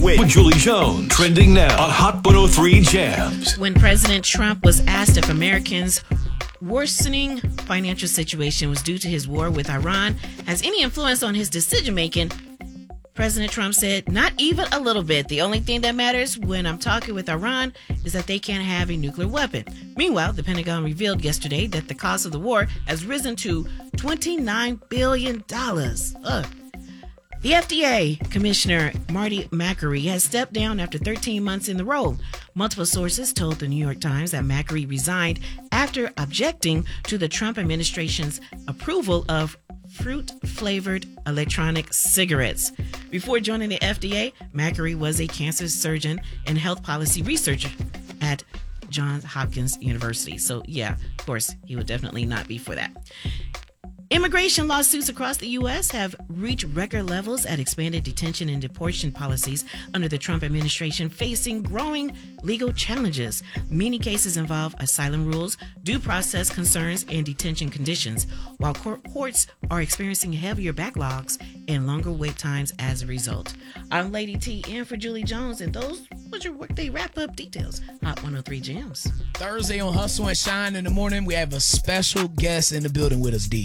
with Julie Jones. Trending now on Hot 103 Jams. When President Trump was asked if Americans' worsening financial situation was due to his war with Iran has any influence on his decision-making, President Trump said, not even a little bit. The only thing that matters when I'm talking with Iran is that they can't have a nuclear weapon. Meanwhile, the Pentagon revealed yesterday that the cost of the war has risen to $29 billion. The FDA Commissioner Marty Makary has stepped down after 13 months in the role. Multiple sources told the New York Times that Makary resigned after objecting to the Trump administration's approval of fruit-flavored electronic cigarettes. Before joining the FDA, Makary was a cancer surgeon and health policy researcher at Johns Hopkins University. So, yeah, of course, he would definitely not be for that. Immigration lawsuits across the U.S. have reached record levels at expanded detention and deportation policies under the Trump administration, facing growing legal challenges. Many cases involve asylum rules, due process concerns, and detention conditions, while courts are experiencing heavier backlogs and longer wait times as a result. I'm Lady T in for Julie Jones, and those was your workday wrap-up details. Hot 103 Jams. Thursday on Hustle and Shine in the morning, we have a special guest in the building with us, D.